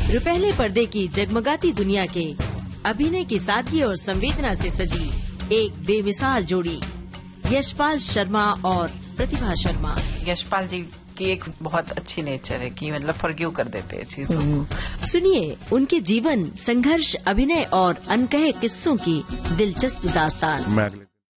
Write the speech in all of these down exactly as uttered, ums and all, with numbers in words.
रुपहले पर्दे की जगमगाती दुनिया के अभिनय की सादगी और संवेदना से सजी एक बेमिसाल जोड़ी, यशपाल शर्मा और प्रतिभा शर्मा। यशपाल जी की एक बहुत अच्छी नेचर है कि मतलब फॉरगिव कर देते हैं चीजों को। सुनिए उनके जीवन, संघर्ष, अभिनय और अनकहे किस्सों की दिलचस्प दास्तान।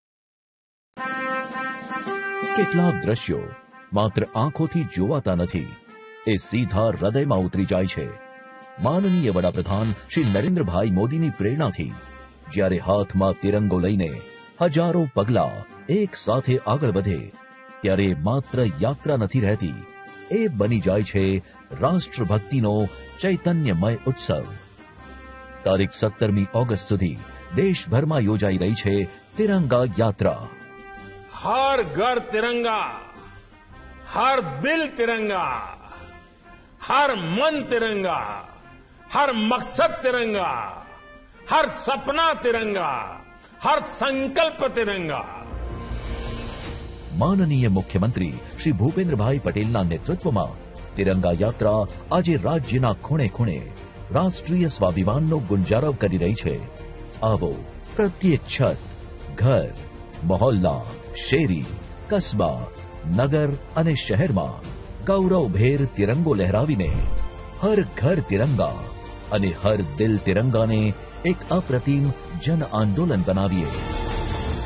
કેટલાક દ્રશ્યો માત્ર આંખોથી જોવાતા નથી, એ સીધા હૃદયમાં ઉતરી જાય છે। માનનીય વડાપ્રધાન શ્રી નરેન્દ્રભાઈ મોદીની પ્રેરણાથી જ્યારે હાથમાં તિરંગો લઈને હજારો પગલા એક સાથે આગળ વધે, ત્યારે માત્ર યાત્રા નથી રહેતી, એ બની જાય છે રાષ્ટ્રભક્તિનો ચૈતન્યમય ઉત્સવ। તારીખ સત્તરમી ઓગસ્ટ સુધી દેશભરમાં યોજાઈ રહી છે તિરંગા યાત્રા। हर घर तिरंगा, हर दिल तिरंगा, हर मन तिरंगा, हर मकसद तिरंगा, हर सपना तिरंगा, हर संकल्प तिरंगा। माननीय मुख्यमंत्री श्री भूपेन्द्रभाई पटेलना नेतृत्वમાં तिरंगा यात्रा આજે રાજ્યના ખૂણે ખૂણે રાષ્ટ્રીય સ્વાભિમાનનો ગુંજારવ કરી રહી છે। આવો પ્રત્યેક છત, ઘર, મહોલ્લા, શેરી, કસ્બા, નગર અને શહેરમાં ગૌરવભેર તિરંગો લહેરાવીને હર ઘર તિરંગા અને હર દિલ તિરંગાને એક અપ્રતિમ જન આંદોલન બનાવીએ।